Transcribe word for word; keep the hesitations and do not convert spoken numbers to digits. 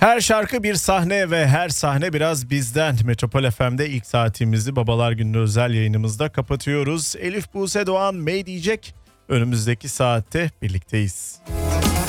Her şarkı bir sahne ve her sahne biraz bizden. Metropol F M'de ilk saatimizi Babalar Günü özel yayınımızda kapatıyoruz. Elif Buse Doğan May diyecek. Önümüzdeki saatte birlikteyiz.